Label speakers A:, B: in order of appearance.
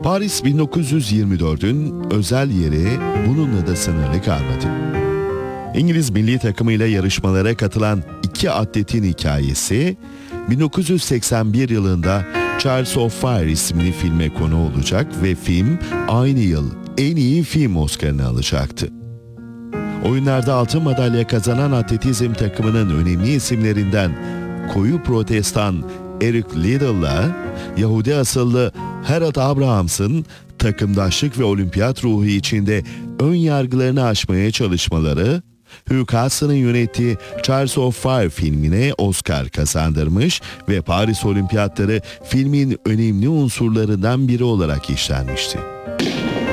A: Paris 1924'ün özel yeri bununla da sınırlı kalmadı. İngiliz milli takımıyla yarışmalara katılan iki atletin hikayesi 1981 yılında Chariots of Fire isimli filme konu olacak ve film aynı yıl en iyi film Oscar'ını alacaktı. Oyunlarda altın madalya kazanan atletizm takımının önemli isimlerinden koyu protestan Eric Liddell'la Yahudi asıllı Harold Abrahams'ın takımdaşlık ve olimpiyat ruhu içinde ön yargılarını aşmaya çalışmaları, Hugh Hasson'ın yönettiği Chariots of Fire filmine Oscar kazandırmış ve Paris Olimpiyatları filmin önemli unsurlarından biri olarak işlenmişti.